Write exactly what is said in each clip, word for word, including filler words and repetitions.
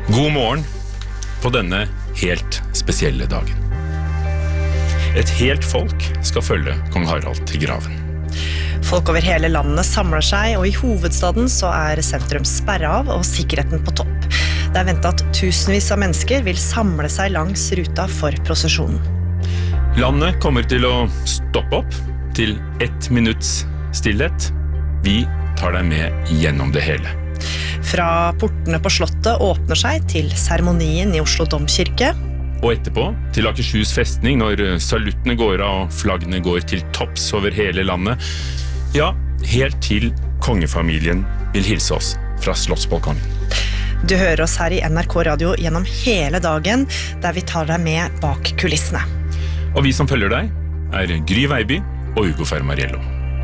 God morgen på denne helt spesielle dagen. Et helt folk skal følge kong Harald til graven. Folk over hele landet samler seg, og i hovedstaden så er sentrum sperret av og sikkerheten på topp. Det er ventet at tusenvis av mennesker vil samle seg langs ruta for prosesjonen. Landet kommer til å stoppe opp til ett minutts stillhet. Vi tar deg med gjennom det hele. Fra portene på slottet åpner seg til seremonien i Oslo Domkirke. Og etterpå til Akershus festning når saluttene går av og flaggene går til topps over hele landet. Ja, helt til kongefamilien vil hilse oss fra slottsbalkongen. Du hører oss her i N R K Radio gjennom hele dagen, der vi tar deg med bak kulissene. Og vi som følger deg er Gry Veiby og Ugo Fermariello.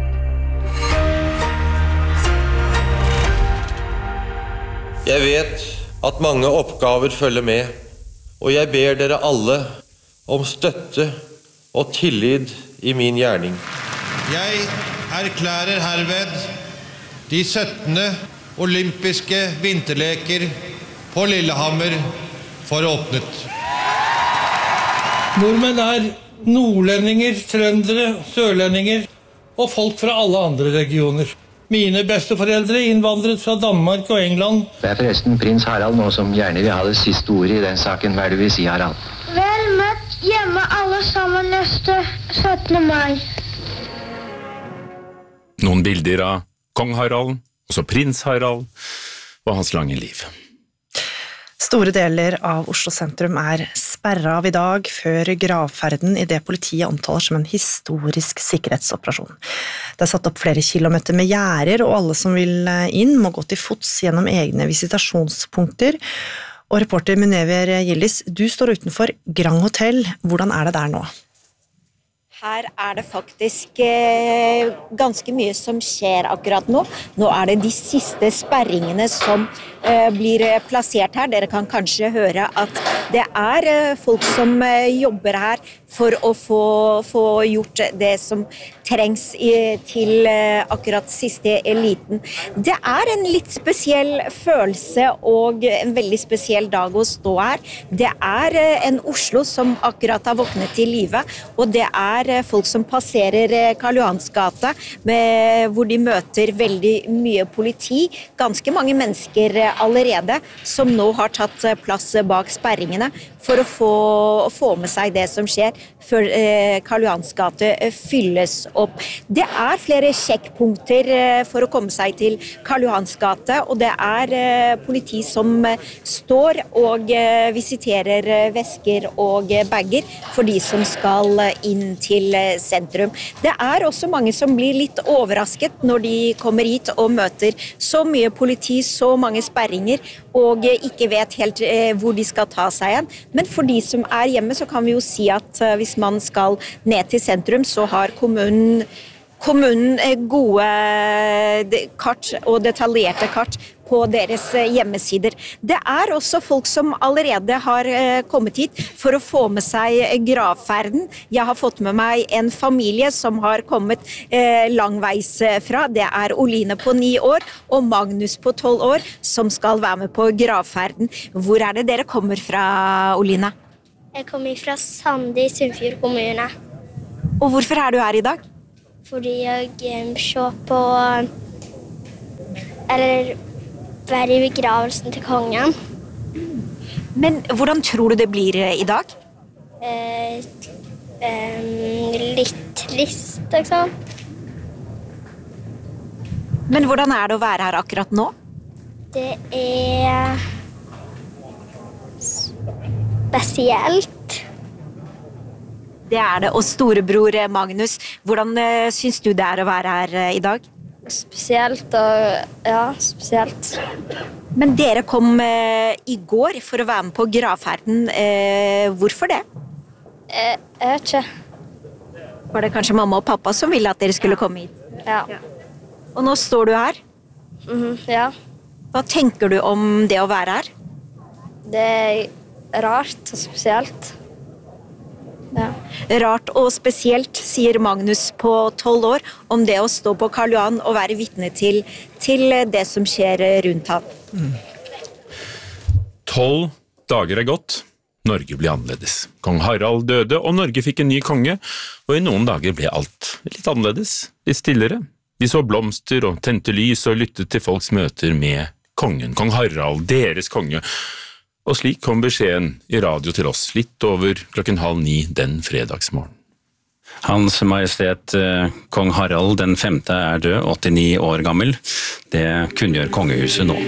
Jeg vet at mange oppgaver følger med, og jeg ber dere alle om støtte og tillit i min gjerning. Jeg erklærer herved de syttende olympiske vinterleker på Lillehammer for åpnet. Nordmenn er nordlendinger, trøndere, sørlendinger og folk fra alle andre regioner. Mine besteforeldre innvandret fra Danmark og England. Det er forresten prins Harald nå som gjerne vil ha det siste ordet i den saken. Hva er det du vil si, Harald? Vel møtt hjemme alle sammen neste syttende mai. Noen bilder av kong Harald, også prins Harald og hans lange liv. Store deler av Oslo sentrum er sperret av i dag før gravferden i det politiet omtaler som en historisk sikkerhetsoperasjon. Det er satt opp flere kilometer med gjerder, og alle som vil inn må gå til fots gjennom egne visitasjonspunkter. Og reporter Munever Gillis, du står utenfor Grand Hotel. Hvordan er det der nå? Her er det faktisk eh, ganske mye som skjer akkurat nå. Nå er det de siste sperringene som eh, blir plassert her. Dere kan kanskje høre at det er eh, folk som eh, jobber her for å få, få gjort det som trengs i, til eh, akkurat siste eliten. Det er en litt spesiell følelse og en veldig spesiell dag å stå her. Det er eh, en Oslo som akkurat har våknet til live, og det er folk som passerer Karl Johans gate, med, hvor de møter veldig mye politi. Ganske mange mennesker allerede som nå har tatt plass bak sperringene for å få, få med seg det som skjer før eh, Karl Johans gate fylles opp. Det er flere sjekkpunkter eh, for å komme seg til Karl Johans gate, og det er eh, politi som eh, står og eh, visiterer eh, vesker og eh, bager for de som skal eh, inn til sentrum. Det er også mange som blir litt overrasket når de kommer hit og møter så mye politi, så mange sperringer, og ikke vet helt eh, hvor de skal ta seg igjen. Men for de som er hjemme, så kan vi jo si at eh, hvis man skal ned til sentrum, så har kommunen Kommunen gode kart og detaljerte kart på deres hjemmesider. Det er også folk som allerede har kommet hit for å få med seg gravferden. Jeg har fått med meg en familie som har kommet langveis fra. Det er Oline på ni år og Magnus på tolv år som skal være med på gravferden. Hvor er det dere kommer fra, Oline? Jeg kommer fra Sande i Sunnfjord kommune. Og hvorfor er du her i dag? Fordi jeg ser på, eller være i begravelsen til kongen. Men hvordan tror du det blir i dag? Eh, eh, litt trist, ikke sant? Men hvordan er det å være her akkurat nå? Det er spesielt. Det er det. Og storebror Magnus, hvordan uh, syns du det er å være her uh, i dag? Spesielt, og ja, spesielt. Men dere kom uh, i går for å være med på gravferden. Uh, hvorfor det? Jeg, jeg vet ikke. Var det kanskje mamma og pappa som ville at dere skulle komme hit? Ja. Ja. Og nå står du her? Mm, ja. Hva tenker du om det å være her? Det er rart og spesielt. Ja. Rart og spesielt, sier Magnus på tolv år, om det å stå på Karl Johan og være vitne til, til det som skjer rundt ham. Mm. Tolv dager er gått. Norge ble annerledes. Kong Harald døde, og Norge fikk en ny konge, og i noen dager ble alt litt annerledes, litt stillere. De så blomster og tente lys og lyttet til folks møter med kongen, kong Harald, deres konge. Og slik kom beskjeden i radio til oss, litt over klokken halv ni den fredagsmorgen. Hans Majestet kong Harald den femte er død, åttini år gammel. Det kunngjør kongehuset nå.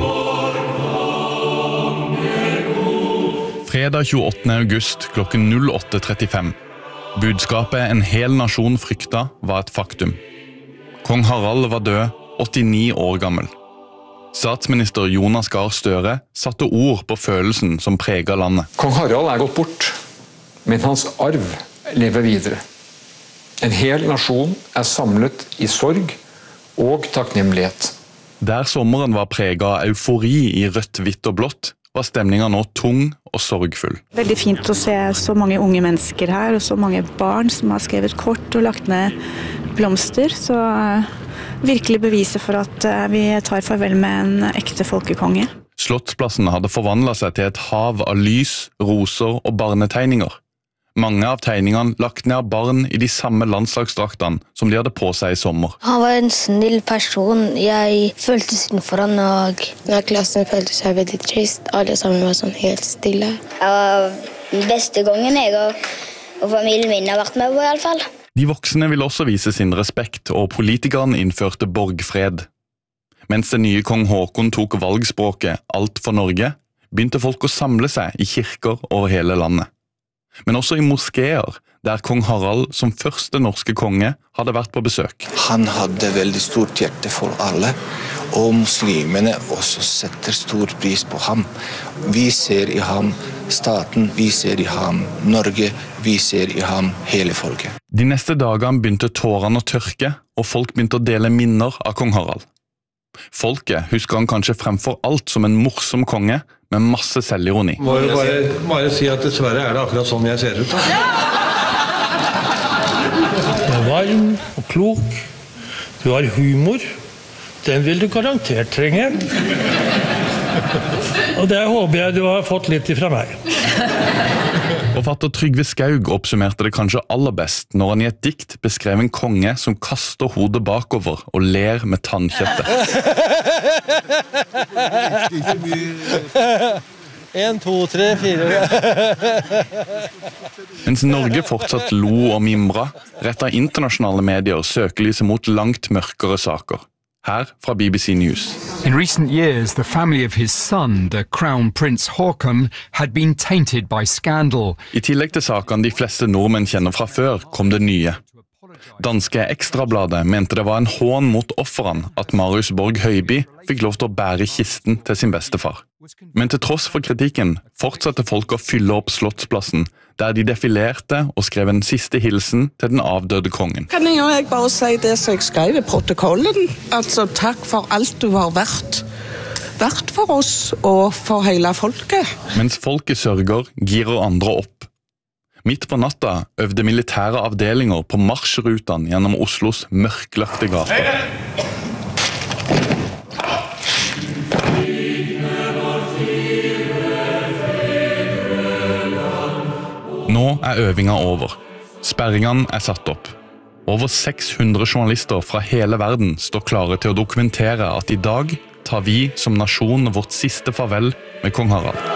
Fredag tjueåttende august klokken åtte trettifem. Budskapet en hel nasjon frykta var et faktum. Kong Harald var død, åttini år gammel. Statsminister Jonas Gahr Støre satte ord på følelsen som preget landet. Kong Harald er gått bort, men hans arv lever videre. En hel nasjon er samlet i sorg og takknemlighet. Der sommeren var preget av eufori i rødt, hvitt og blått, var stemningen nå tung og sorgfull. Veldig fint å se så mange unge mennesker her, og så mange barn som har skrevet kort og lagt ned blomster, så virkelig beviser for at vi tar farvel med en ekte folkekonge. Slottsplassen hadde forvandlet seg til et hav av lys, roser og barnetegninger. Mange av tegningene lagt ned av barn i de samme landslagsdraktene som de hadde på seg i sommer. Han var en snill person. Jeg følte sin for han, og når klassen følte seg veldig trist, alle sammen var sånn helt stille. Det var den beste gangen jeg og, og familien min har vært med på i alle fall. De voksne ville også vise sin respekt, og politikerne innførte borgfred. Mens den nye kong Håkon tok valgspråket Alt for Norge, begynte folk å samle seg i kirker over hele landet. Men også i moskeer, der kong Harald som første norske konge hadde vært på besøk. Han hadde veldig stort hjerte for alle, og muslimene også setter stor pris på ham. Vi ser i ham staten, vi ser i ham Norge, vi ser i ham hele folket. De neste dagene begynte tårene å tørke, og folk begynte å dele minner av kong Harald. Folket husker han kanskje fremfor alt som en morsom konge, med masse selvironi. Må jo bare, bare si at dessverre er det akkurat sånn jeg ser ut. Da. Du er varm og klok. Du har humor. Den vil du garantert trenge. Og det håper jeg du har fått litt ifra meg. Forfatter Trygve Skaug oppsummerte det kanskje aller best når han i et dikt beskrev en konge som kaster hodet bakover og ler med tannkjøttet. En, to, tre, fire. Mens Norge fortsatt lo og mimra, rettet internasjonale medier søkelyset mot langt mørkere saker. Her fra B B C News. In recent years, the family of his son, the Crown Prince Haakon, had been tainted by scandal. I tillegg til sakene de fleste nordmenn kjenner fra før, kom det nye. Danske Ekstrabladet mente det var en hån mot offeren at Marius Borg Høiby fikk lov til å bære kisten til sin bestefar. Men til tross for kritikken fortsatte folk å fylle opp Slottsplassen, der de defilerte og skrev en siste hilsen til den avdøde kongen. Kan jeg bare si det som jeg skrev i protokollen? Altså, takk for alt du har vært. Vært for oss og for hele folket. Mens folket sørger, girer andre opp. Midt på natta øvde militære avdelinger på marsjrutene gjennom Oslos mørklagte gater. Nå er øvinga over. Sperringene er satt opp. Over seks hundre journalister fra hele verden står klare til å dokumentere at i dag tar vi som nasjon vårt siste farvel med kong Harald.